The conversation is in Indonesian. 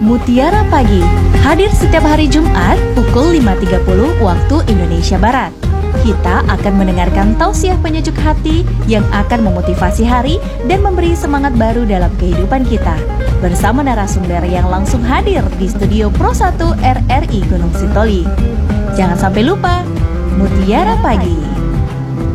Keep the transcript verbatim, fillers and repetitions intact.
Mutiara Pagi hadir setiap hari Jumat pukul lima tiga puluh waktu Indonesia Barat. Kita akan mendengarkan tausiah penyejuk hati yang akan memotivasi hari dan memberi semangat baru dalam kehidupan kita. Bersama narasumber yang langsung hadir di studio Pro satu R R I Gunung Sitoli. Jangan sampai lupa, Mutiara Pagi.